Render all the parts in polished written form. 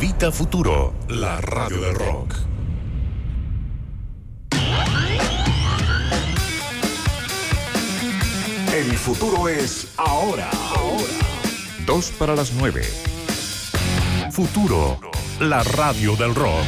Invita Futuro, la radio del rock. El futuro es ahora. 8:02. Futuro, la radio del rock.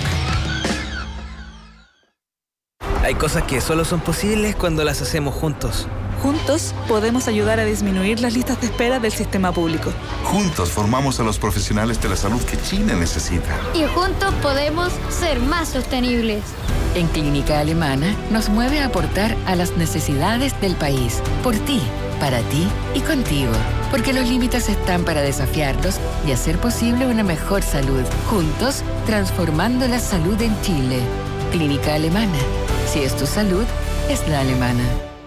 Hay cosas que solo son posibles cuando las hacemos juntos. Juntos podemos ayudar a disminuir las listas de espera del sistema público. Juntos formamos a los profesionales de la salud que China necesita. Y juntos podemos ser más sostenibles. En Clínica Alemana nos mueve a aportar a las necesidades del país. Por ti, para ti y contigo. Porque los límites están para desafiarlos y hacer posible una mejor salud. Juntos, transformando la salud en Chile. Clínica Alemana. Si es tu salud, es la alemana.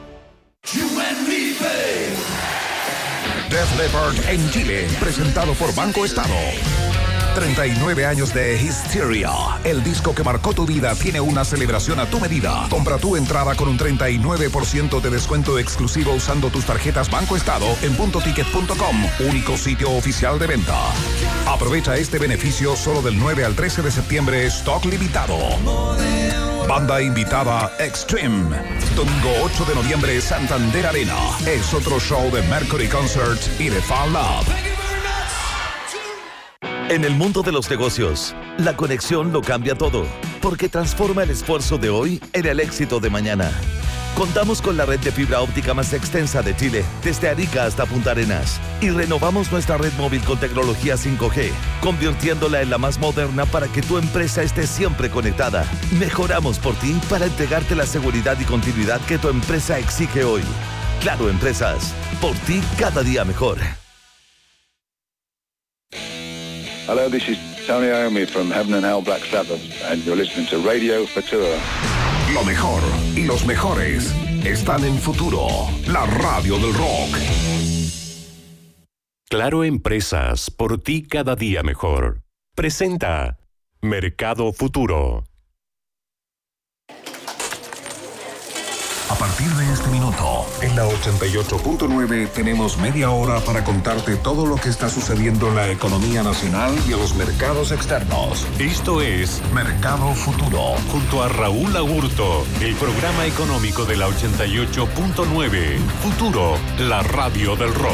Def Leppard en Chile, presentado por Banco Estado. 39 años de Hysteria. El disco que marcó tu vida tiene una celebración a tu medida. Compra tu entrada con un 39% de descuento exclusivo usando tus tarjetas Banco Estado en puntoticket.com, único sitio oficial de venta. Aprovecha este beneficio solo del 9 al 13 de septiembre, stock limitado. Banda invitada Extreme. Domingo 8 de noviembre, Santander Arena. Es otro show de Mercury Concert y de Fall Love. En el mundo de los negocios, la conexión lo cambia todo, porque transforma el esfuerzo de hoy en el éxito de mañana. Contamos con la red de fibra óptica más extensa de Chile, desde Arica hasta Punta Arenas, y renovamos nuestra red móvil con tecnología 5G, convirtiéndola en la más moderna para que tu empresa esté siempre conectada. Mejoramos por ti para entregarte la seguridad y continuidad que tu empresa exige hoy. Claro Empresas, por ti cada día mejor. Hello, this is Tony Iommi from Heaven and Hell Black Sabbath, and you're listening to Radio Futura. Lo mejor y los mejores están en Futuro, la radio del rock. Claro Empresas, por ti cada día mejor. Presenta Mercado Futuro. A partir de este minuto, en la 88.9 tenemos media hora para contarte todo lo que está sucediendo en la economía nacional y en los mercados externos. Esto es Mercado Futuro. Junto a Raúl Agurto, el programa económico de la 88.9. Futuro, la radio del rock.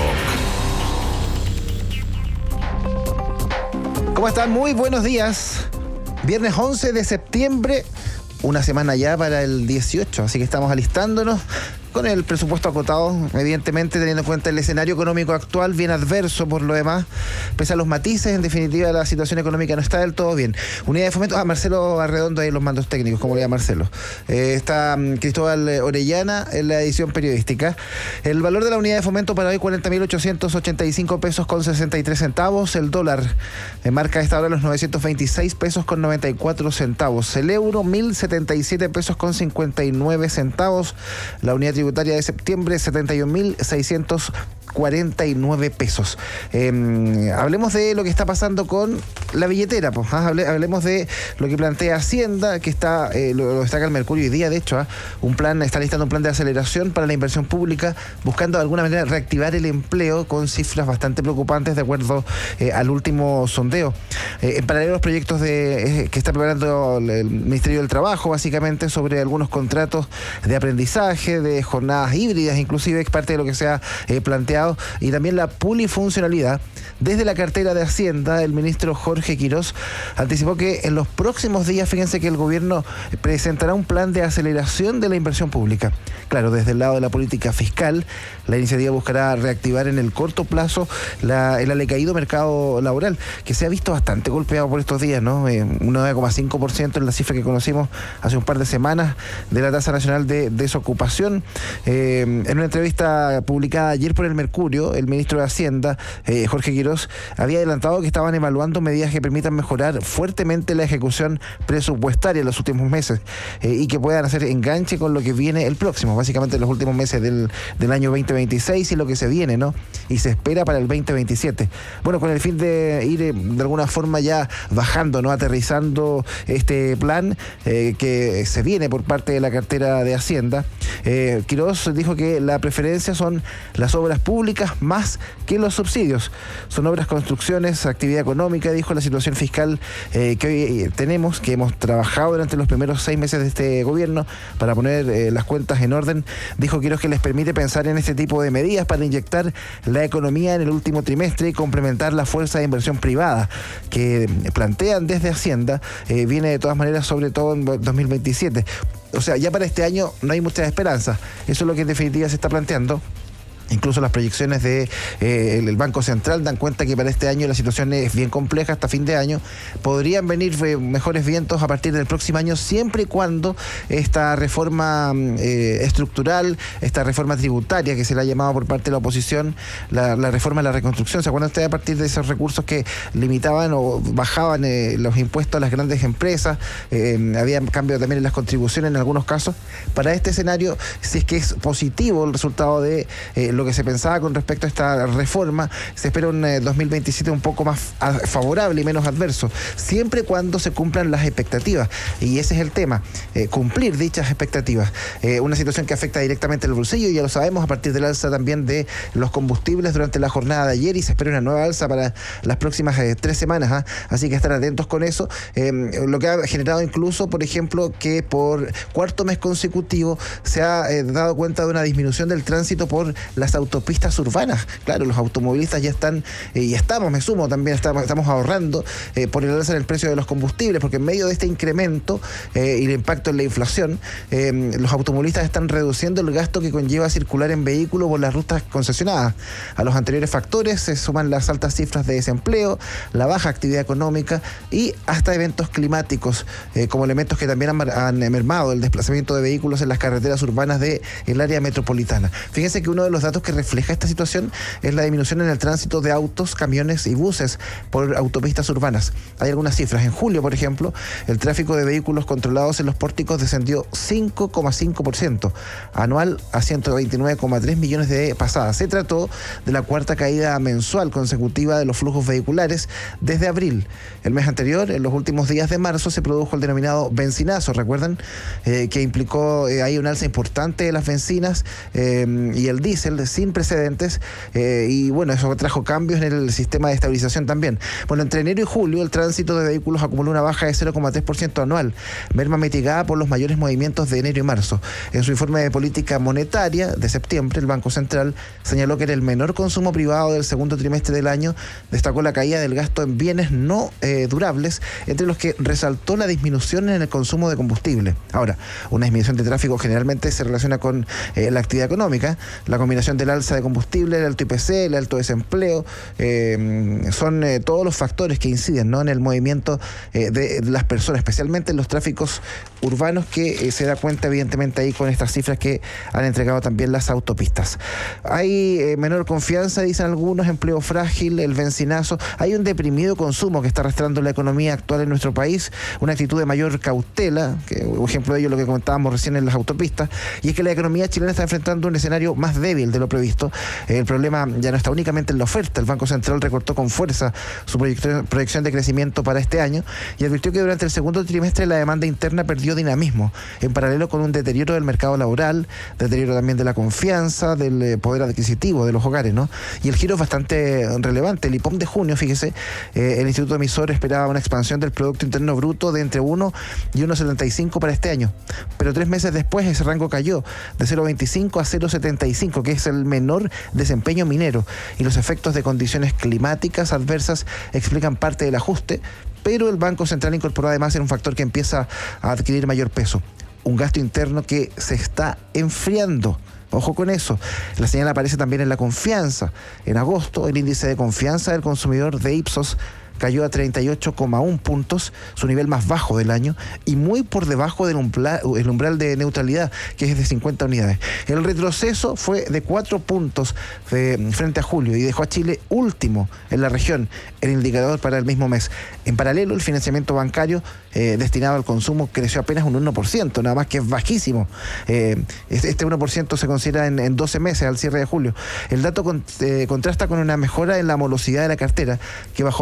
¿Cómo están? Muy buenos días. Viernes 11 de septiembre. Una semana ya para el 18, así que estamos alistándonos con el presupuesto acotado, evidentemente teniendo en cuenta el escenario económico actual, bien adverso por lo demás, pese a los matices, en definitiva la situación económica no está del todo bien. Unidad de Fomento, Marcelo Arredondo ahí en los mandos técnicos, como le llama Marcelo. Está Cristóbal Orellana en la edición periodística. El valor de la Unidad de Fomento para hoy, 40.885 pesos con 63 centavos. El dólar marca a esta hora los 926 pesos con 94 centavos. El euro, 1.077 pesos con 59 centavos. La unidad tributaria de septiembre, 71.649 pesos. Hablemos de lo que está pasando con la billetera, pues. Hablemos de lo que plantea Hacienda, que está, lo destaca el Mercurio hoy día, de hecho, está listando un plan de aceleración para la inversión pública, buscando de alguna manera reactivar el empleo con cifras bastante preocupantes de acuerdo al último sondeo. En paralelo, los proyectos que está preparando el Ministerio del Trabajo, básicamente, sobre algunos contratos de aprendizaje, de jornadas híbridas, inclusive es parte de lo que se ha planteado, y también la polifuncionalidad. Desde la cartera de Hacienda, el ministro Jorge Quirós anticipó que en los próximos días, fíjense que el gobierno presentará un plan de aceleración de la inversión pública. Claro, desde el lado de la política fiscal, la iniciativa buscará reactivar en el corto plazo el alecaído mercado laboral, que se ha visto bastante golpeado por estos días, ¿no? Un 9,5% es la cifra que conocimos hace un par de semanas de la tasa nacional de desocupación. En una entrevista publicada ayer por el Mercurio, el ministro de Hacienda, Jorge Quirós, había adelantado que estaban evaluando medidas que permitan mejorar fuertemente la ejecución presupuestaria en los últimos meses y que puedan hacer enganche con lo que viene el próximo, básicamente los últimos meses del año 2026 y lo que se viene, ¿no? Y se espera para el 2027. Bueno, con el fin de ir de alguna forma ya bajando, ¿no? Aterrizando este plan que se viene por parte de la cartera de Hacienda. Quirós dijo que la preferencia son las obras públicas más que los subsidios. Son obras, construcciones, actividad económica, dijo, la situación fiscal que hoy tenemos, que hemos trabajado durante los primeros 6 meses de este gobierno para poner las cuentas en orden. Dijo Quiroz que les permite pensar en este tipo de medidas para inyectar la economía en el último trimestre y complementar la fuerza de inversión privada que plantean desde Hacienda. Viene de todas maneras, sobre todo en 2027. O sea, ya para este año no hay muchas esperanzas. Eso es lo que en definitiva se está planteando. Incluso las proyecciones del Banco Central dan cuenta que para este año la situación es bien compleja hasta fin de año. Podrían venir mejores vientos a partir del próximo año, siempre y cuando esta reforma estructural, esta reforma tributaria que se le ha llamado por parte de la oposición, la reforma de la reconstrucción, ¿se acuerdan ustedes? A partir de esos recursos que limitaban o bajaban los impuestos a las grandes empresas, había cambio también en las contribuciones en algunos casos. Para este escenario, si es que es positivo el resultado de lo que se pensaba con respecto a esta reforma, se espera un 2027 un poco más favorable y menos adverso, siempre y cuando se cumplan las expectativas. Y ese es el tema, cumplir dichas expectativas. Una situación que afecta directamente el bolsillo, ya lo sabemos, a partir del alza también de los combustibles durante la jornada de ayer, y se espera una nueva alza para las próximas 3 semanas. Así que estar atentos con eso. Lo que ha generado incluso, por ejemplo, que por cuarto mes consecutivo se ha dado cuenta de una disminución del tránsito por las autopistas urbanas. Claro, los automovilistas ya están, y estamos, me sumo también, estamos ahorrando por el alza en el precio de los combustibles, porque en medio de este incremento y el impacto en la inflación, los automovilistas están reduciendo el gasto que conlleva circular en vehículo por las rutas concesionadas. A los anteriores factores se suman las altas cifras de desempleo, la baja actividad económica y hasta eventos climáticos como elementos que también han mermado el desplazamiento de vehículos en las carreteras urbanas del área metropolitana. Fíjense que uno de los datos que refleja esta situación es la disminución en el tránsito de autos, camiones y buses por autopistas urbanas. Hay algunas cifras. En julio, por ejemplo, el tráfico de vehículos controlados en los pórticos descendió 5,5% anual a 129,3 millones de pasadas. Se trató de la cuarta caída mensual consecutiva de los flujos vehiculares desde abril. El mes anterior, en los últimos días de marzo, se produjo el denominado benzinazo, ¿recuerdan? Que implicó ahí un alza importante de las bencinas y el diésel sin precedentes, y bueno, eso trajo cambios en el sistema de estabilización también. Bueno, entre enero y julio el tránsito de vehículos acumuló una baja de 0,3% anual, merma mitigada por los mayores movimientos de enero y marzo. En su informe de política monetaria de septiembre, el Banco Central señaló que era el menor consumo privado del segundo trimestre del año. Destacó la caída del gasto en bienes no durables, entre los que resaltó la disminución en el consumo de combustible. Ahora, una disminución de tráfico generalmente se relaciona con la actividad económica. La combinación del alza de combustible, el alto IPC, el alto desempleo, son todos los factores que inciden, ¿no?, en el movimiento de las personas, especialmente en los tráficos urbanos, que se da cuenta evidentemente ahí con estas cifras que han entregado también las autopistas. Hay menor confianza, dicen algunos, empleo frágil, el benzinazo. Hay un deprimido consumo que está arrastrando la economía actual en nuestro país, una actitud de mayor cautela, que un ejemplo de ello es lo que comentábamos recién en las autopistas, y es que la economía chilena está enfrentando un escenario más débil de lo previsto. El problema ya no está únicamente en la oferta. El Banco Central recortó con fuerza su proyección de crecimiento para este año y advirtió que durante el segundo trimestre la demanda interna perdió dinamismo, en paralelo con un deterioro del mercado laboral, deterioro también de la confianza, del poder adquisitivo de los hogares, ¿no? Y el giro es bastante relevante. El IPOM de junio, fíjese, el Instituto Emisor esperaba una expansión del Producto Interno Bruto de entre 1 y 1,75 para este año, pero 3 meses después ese rango cayó de 0,25 a 0,75, que es el menor desempeño minero, y los efectos de condiciones climáticas adversas explican parte del ajuste, pero el Banco Central incorporó además en un factor que empieza a adquirir mayor peso: un gasto interno que se está enfriando. Ojo con eso. La señal aparece también en la confianza. En agosto, el índice de confianza del consumidor de Ipsos cayó a 38,1 puntos, su nivel más bajo del año, y muy por debajo del umbral de neutralidad, que es de 50 unidades. El retroceso fue de 4 puntos frente a julio y dejó a Chile último en la región, el indicador para el mismo mes. En paralelo, el financiamiento bancario destinado al consumo creció apenas un 1%, nada más, que es bajísimo. Este 1% se considera en 12 meses al cierre de julio. El dato contrasta con una mejora en la morosidad de la cartera, que bajó 11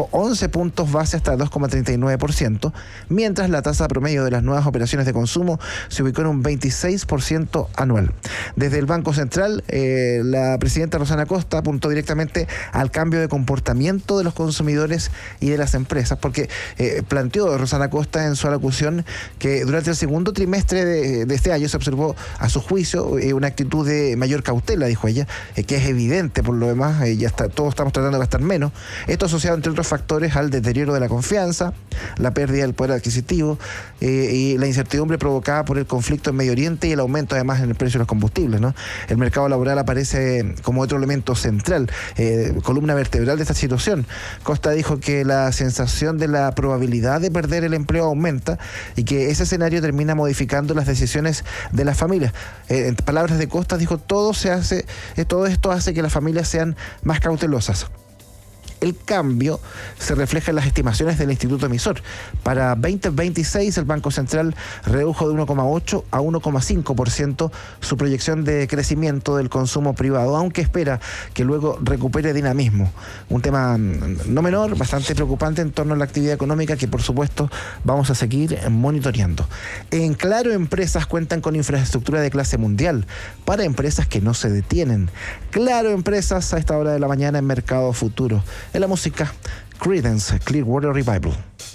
14 puntos base hasta 2,39%, mientras la tasa promedio de las nuevas operaciones de consumo se ubicó en un 26% anual. Desde el Banco Central, la presidenta Rosana Costa apuntó directamente al cambio de comportamiento de los consumidores y de las empresas, porque planteó Rosana Costa en su alocución que durante el segundo trimestre de este año se observó, a su juicio, una actitud de mayor cautela, dijo ella, que es evidente por lo demás, todos estamos tratando de gastar menos. Esto asociado, entre otros factores, al deterioro de la confianza, la pérdida del poder adquisitivo y la incertidumbre provocada por el conflicto en Medio Oriente y el aumento además en el precio de los combustibles, ¿no? El mercado laboral aparece como otro elemento central, columna vertebral de esta situación. Costa dijo que la sensación de la probabilidad de perder el empleo aumenta y que ese escenario termina modificando las decisiones de las familias. En palabras de Costa, dijo, todo esto hace que las familias sean más cautelosas. El cambio se refleja en las estimaciones del Instituto Emisor. Para 2026, el Banco Central redujo de 1,8 a 1,5% su proyección de crecimiento del consumo privado, aunque espera que luego recupere dinamismo. Un tema no menor, bastante preocupante en torno a la actividad económica que, por supuesto, vamos a seguir monitoreando. En Claro, Empresas cuentan con infraestructura de clase mundial para empresas que no se detienen. Claro, Empresas a esta hora de la mañana en Mercado Futuro. En la música, Creedence Clearwater Revival.